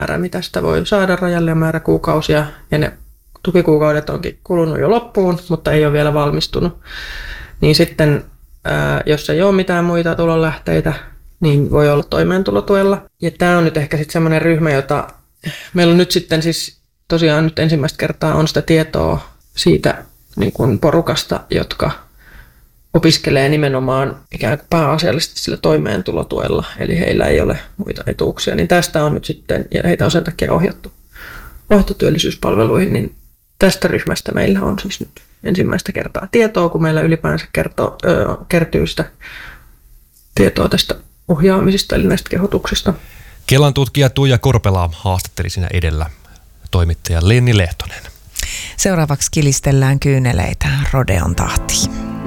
määrä, mitä sitä voi saada, rajallinen määrä kuukausia, ja ne tukikuukaudet onkin kulunut jo loppuun, mutta ei ole vielä valmistunut. Niin sitten, jos ei ole mitään muita tulonlähteitä, niin voi olla toimeentulotuella. Ja tämä on nyt ehkä sitten semmoinen ryhmä, jota meillä on nyt sitten siis tosiaan nyt ensimmäistä kertaa on sitä tietoa siitä niin kuin porukasta, jotka opiskelee nimenomaan ikään kuin pääasiallisesti sillä toimeentulotuella, eli heillä ei ole muita etuuksia. Niin tästä on nyt sitten, ja heitä on sen takia ohjattu työllisyyspalveluihin, niin tästä ryhmästä meillä on siis nyt ensimmäistä kertaa tietoa, kun meillä ylipäänsä kertyy sitä tietoa tästä ohjaamisesta, eli näistä kehotuksista. Kelan tutkija Tuija Korpela haastatteli siinä edellä toimittaja Lenni Lehtonen. Seuraavaksi kilistellään kyyneleitä Rodeon tahtiin.